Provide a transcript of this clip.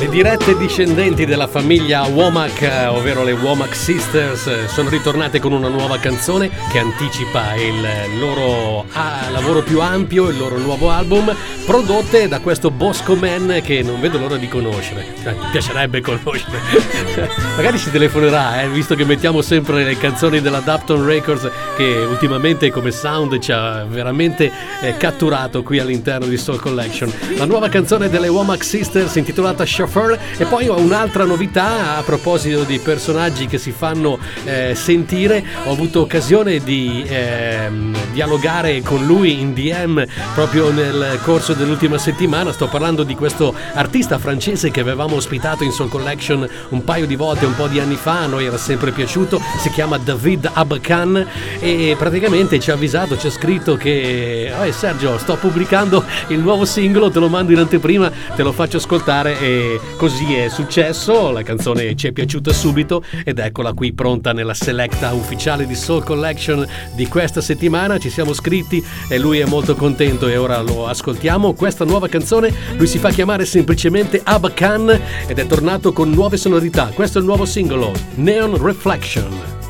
Le dirette discendenti della famiglia Womack, ovvero le Womack Sisters, sono ritornate con una nuova canzone che anticipa il loro lavoro più ampio, il loro nuovo album, prodotte da questo Bosco Man che non vedo l'ora di conoscere. Mi piacerebbe conoscere. Magari ci telefonerà, visto che mettiamo sempre le canzoni della Dapton Records, che ultimamente come sound ci ha veramente catturato qui all'interno di Soul Collection. La nuova canzone delle Womack Sisters intitolata Chauffeur. E poi ho un'altra novità a proposito di personaggi che si fanno sentire. Ho avuto occasione di dialogare con lui in DM proprio nel corso dell'ultima settimana. Sto parlando di questo artista francese che avevamo ospitato in Soul Collection un paio di volte, un po' di anni fa. A noi era sempre piaciuto. Si chiama David Abkhan e praticamente ci ha avvisato, ci ha scritto che Sergio, sto pubblicando il nuovo singolo, te lo mando in anteprima, te lo faccio ascoltare. E così è successo, la canzone ci è piaciuta subito ed eccola qui pronta nella selecta ufficiale di Soul Collection di questa settimana. Ci siamo scritti e lui è molto contento e ora lo ascoltiamo. Questa nuova canzone, lui si fa chiamare semplicemente Abkhan ed è tornato con nuove sonorità. Questo è il nuovo singolo, Neon Reflection.